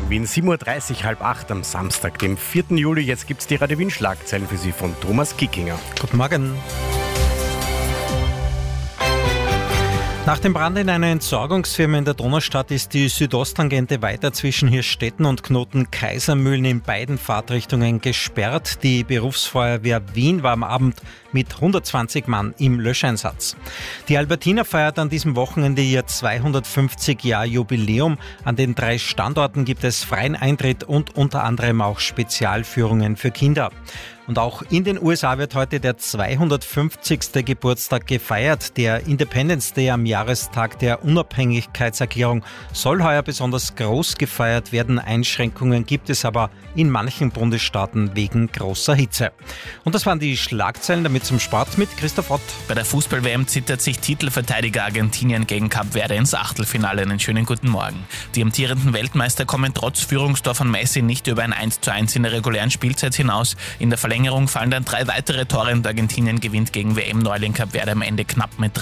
in Wien, 7.30 Uhr, 7:30 am Samstag, dem 4. Juli. Jetzt gibt es die Radio Wien Schlagzeilen für Sie von Thomas Kickinger. Guten Morgen. Nach dem Brand in einer Entsorgungsfirma in der Donaustadt ist die Südosttangente weiter zwischen Hirstetten und Knoten Kaisermühlen in beiden Fahrtrichtungen gesperrt. Die Berufsfeuerwehr Wien war am Abend mit 120 Mann im Löscheinsatz. Die Albertina feiert an diesem Wochenende ihr 250-Jahr-Jubiläum. An den 3 Standorten gibt es freien Eintritt und unter anderem auch Spezialführungen für Kinder. Und auch in den USA wird heute der 250. Geburtstag gefeiert. Der Independence Day am Jahrestag der Unabhängigkeitserklärung soll heuer besonders groß gefeiert werden. Einschränkungen gibt es aber in manchen Bundesstaaten wegen großer Hitze. Und das waren die Schlagzeilen, damit zum Sport mit Christoph Ott. Bei der Fußball-WM zittert sich Titelverteidiger Argentinien gegen Kap Verde ins Achtelfinale. Einen schönen guten Morgen. Die amtierenden Weltmeister kommen trotz Führungstor von Messi nicht über ein 1:1 in der regulären Spielzeit hinaus. In der Verlängerung fallen dann 3 weitere Tore und Argentinien gewinnt gegen WM-Neuling Kap Verde am Ende knapp mit